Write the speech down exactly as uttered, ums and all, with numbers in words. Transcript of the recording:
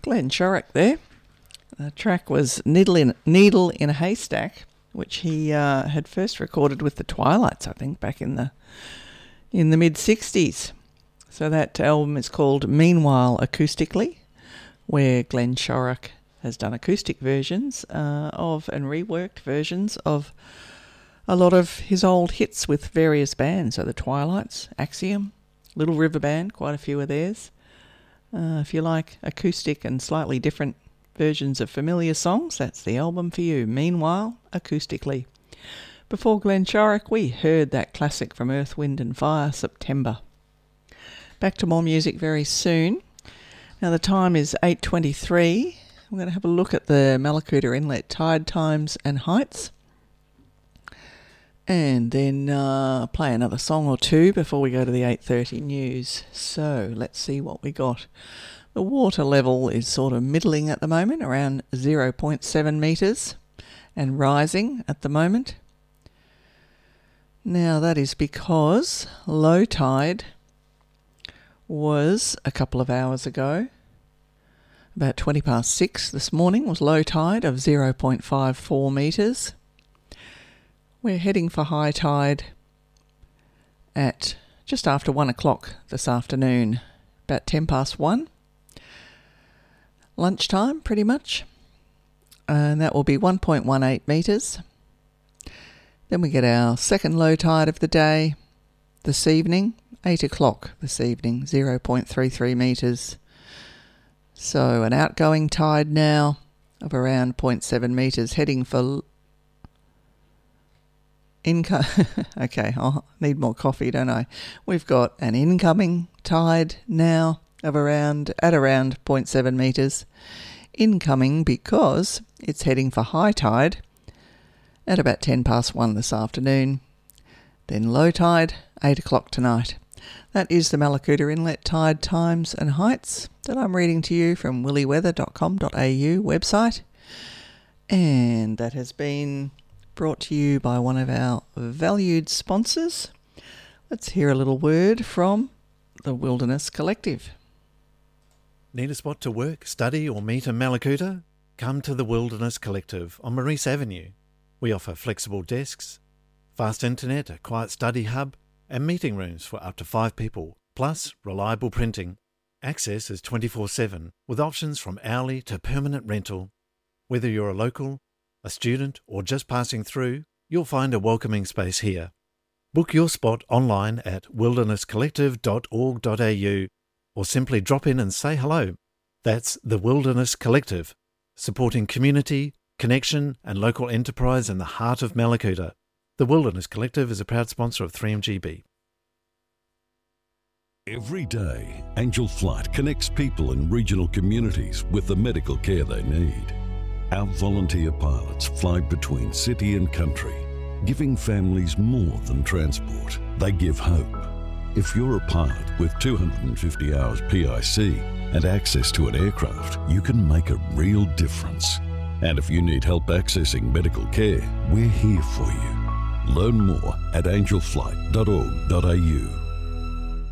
Glenn Shorrock there. The track was Needle in, Needle in a Haystack, which he uh, had first recorded with the Twilights, I think, back in the in the mid-sixties. So that album is called Meanwhile Acoustically, where Glenn Shorrock has done acoustic versions uh, of and reworked versions of a lot of his old hits with various bands. So the Twilights, Axiom, Little River Band, quite a few of theirs. Uh, if you like acoustic and slightly different versions of familiar songs, that's the album for you, Meanwhile Acoustically. Before Glenn Shorrock, we heard that classic from Earth, Wind and Fire, September. Back to more music very soon. Now the time is eight twenty-three. We're going to have a look at the Mallacoota Inlet tide times and heights, and then uh, play another song or two before we go to the eight thirty news. So let's see what we got. The water level is sort of middling at the moment, around zero point seven metres, and rising at the moment. Now that is because low tide was a couple of hours ago. About twenty past six this morning was low tide of zero point five four metres. We're heading for high tide at just after one o'clock this afternoon, about ten past one. Lunchtime, pretty much. And that will be one point one eight metres. Then we get our second low tide of the day this evening, eight o'clock this evening, zero point three three metres. So an outgoing tide now of around zero point seven metres, heading for income. Okay, I need more coffee, don't I? We've got an incoming tide now of around at around zero point seven metres. Incoming because it's heading for high tide at about ten past one this afternoon. Then low tide, eight o'clock tonight. That is the Mallacoota Inlet tide times and heights that I'm reading to you from willy weather dot com dot a u website. And that has been brought to you by one of our valued sponsors. Let's hear a little word from the Wilderness Collective. Need a spot to work, study or meet in Mallacoota? Come to the Wilderness Collective on Maurice Avenue. We offer flexible desks, fast internet, a quiet study hub, and meeting rooms for up to five people, plus reliable printing. Access is twenty-four seven, with options from hourly to permanent rental. Whether you're a local, a student, or just passing through, you'll find a welcoming space here. Book your spot online at wilderness collective dot org dot a u or simply drop in and say hello. That's the Wilderness Collective, supporting community, connection and local enterprise in the heart of Mallacoota. The Wilderness Collective is a proud sponsor of three M G B. Every day, Angel Flight connects people in regional communities with the medical care they need. Our volunteer pilots fly between city and country, giving families more than transport. They give hope. If you're a pilot with two hundred fifty hours P I C and access to an aircraft, you can make a real difference. And if you need help accessing medical care, we're here for you. Learn more at angel flight dot org dot a u.